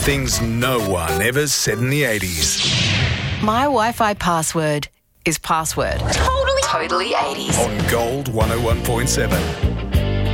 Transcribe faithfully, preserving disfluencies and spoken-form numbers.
Things no one ever said in the eighties. My Wi-Fi password is password. Totally. Totally eighties. On Gold one oh one point seven.